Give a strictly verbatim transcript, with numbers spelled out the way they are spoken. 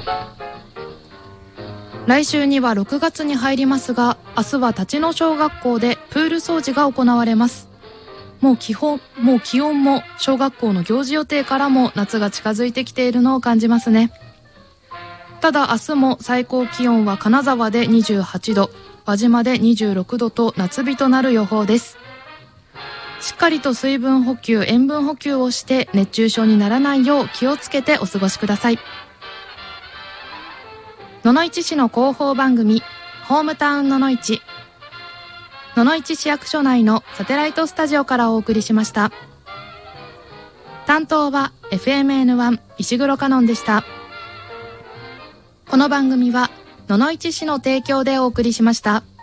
来週にはろくがつに入りますが、明日は立野小学校でプール掃除が行われます。もう基本、もう気温も小学校の行事予定からも夏が近づいてきているのを感じますね。ただ明日も最高気温は金沢でにじゅうはちど、輪島でにじゅうろくどと夏日となる予報です。しっかりと水分補給、塩分補給をして熱中症にならないよう気をつけてお過ごしください。野々市市の広報番組、ホームタウン野々市。野々市市役所内のサテライトスタジオからお送りしました。担当は エフエムエヌワン 石黒カノンでした。この番組は野々市市の提供でお送りしました。